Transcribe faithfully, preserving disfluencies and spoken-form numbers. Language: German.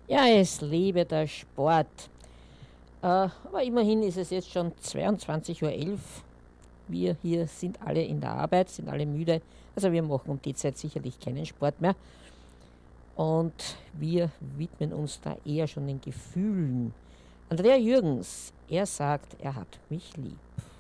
Ja, es liebe der Sport. Äh, aber immerhin ist es jetzt schon zweiundzwanzig Uhr elf. Wir hier sind alle in der Arbeit, sind alle müde. Also wir machen um die Zeit sicherlich keinen Sport mehr. Und wir widmen uns da eher schon den Gefühlen. Andrea Jürgens, er sagt, er hat mich lieb.